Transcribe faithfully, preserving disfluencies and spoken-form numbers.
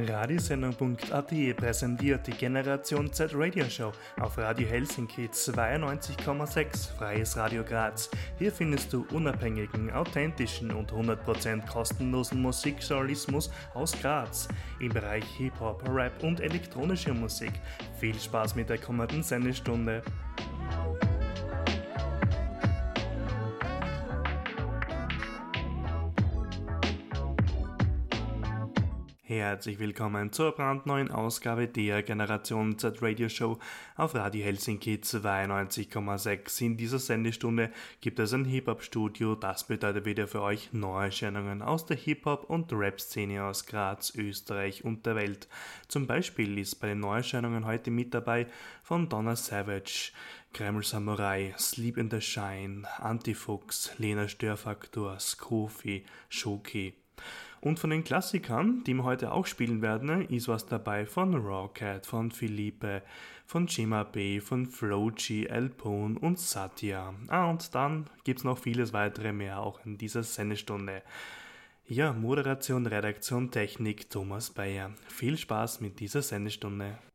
Radiosendung punkt a t präsentiert die Generation Z Radio Show auf Radio Helsinki zweiundneunzig Komma sechs Freies Radio Graz. Hier findest du unabhängigen, authentischen und hundert Prozent kostenlosen Musikjournalismus aus Graz im Bereich Hip-Hop, Rap und elektronische Musik. Viel Spaß mit der kommenden Sendestunde. Herzlich willkommen zur brandneuen Ausgabe der Generation Z Radio Show auf Radio Helsinki zweiundneunzig Komma sechs. In dieser Sendestunde gibt es ein Hip-Hop-Studio, das bedeutet wieder für euch Neuerscheinungen aus der Hip-Hop- und Rap-Szene aus Graz, Österreich und der Welt. Zum Beispiel ist bei den Neuerscheinungen heute mit dabei von Donna Savage, Kreml Samurai, Sleep in the Shine, Antifuchs, Lena Störfaktor, Skofi, Shoki. Und von den Klassikern, die wir heute auch spielen werden, ist was dabei von Rawcat, von Philippe, von Jima B, von Floji, Elpone und Satya. Ah, und dann gibt's noch vieles weitere mehr auch in dieser Sendestunde. Ja, Moderation, Redaktion, Technik, Thomas Bayer. Viel Spaß mit dieser Sendestunde.